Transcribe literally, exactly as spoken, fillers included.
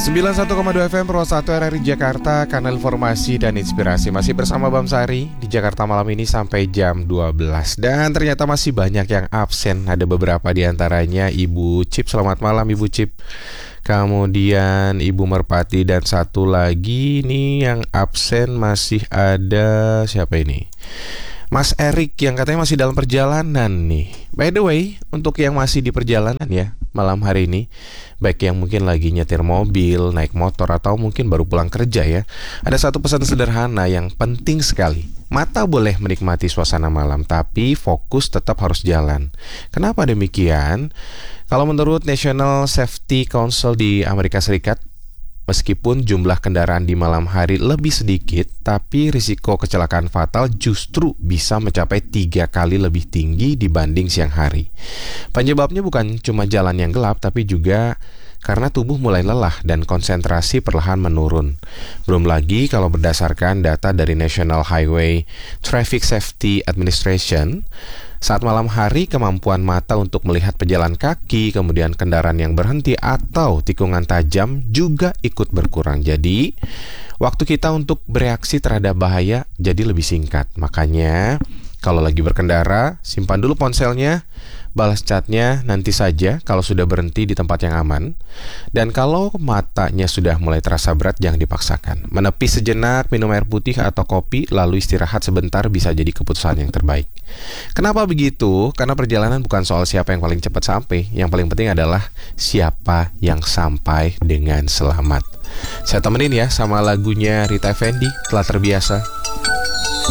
sembilan puluh satu koma dua F M Pro satu R R I Jakarta, kanal informasi dan inspirasi. Masih bersama Bam Sari di Jakarta malam ini sampai jam dua belas. Dan ternyata masih banyak yang absen. Ada beberapa di antaranya Ibu Cip. Selamat malam Ibu Cip. Kemudian Ibu Merpati. Dan satu lagi nih yang absen masih ada, siapa ini? Mas Erik yang katanya masih dalam perjalanan nih. By the way, untuk yang masih di perjalanan ya malam hari ini, baik yang mungkin lagi nyetir mobil, naik motor, atau mungkin baru pulang kerja ya, ada satu pesan sederhana yang penting sekali. Mata boleh menikmati suasana malam, tapi fokus tetap harus jalan. Kenapa demikian? Kalau menurut National Safety Council di Amerika Serikat, meskipun jumlah kendaraan di malam hari lebih sedikit, tapi risiko kecelakaan fatal justru bisa mencapai tiga kali lebih tinggi dibanding siang hari. Penyebabnya bukan cuma jalan yang gelap, tapi juga karena tubuh mulai lelah dan konsentrasi perlahan menurun. Belum lagi kalau berdasarkan data dari National Highway Traffic Safety Administration, saat malam hari kemampuan mata untuk melihat pejalan kaki, kemudian kendaraan yang berhenti atau tikungan tajam juga ikut berkurang. Jadi, waktu kita untuk bereaksi terhadap bahaya jadi lebih singkat. Makanya, kalau lagi berkendara, simpan dulu ponselnya, balas chatnya nanti saja kalau sudah berhenti di tempat yang aman. Dan kalau matanya sudah mulai terasa berat, jangan dipaksakan. Menepi sejenak, minum air putih atau kopi, lalu istirahat sebentar bisa jadi keputusan yang terbaik. Kenapa begitu? Karena perjalanan bukan soal siapa yang paling cepat sampai. Yang paling penting adalah siapa yang sampai dengan selamat. Saya temenin ya sama lagunya Rita Effendy, Telah Terbiasa.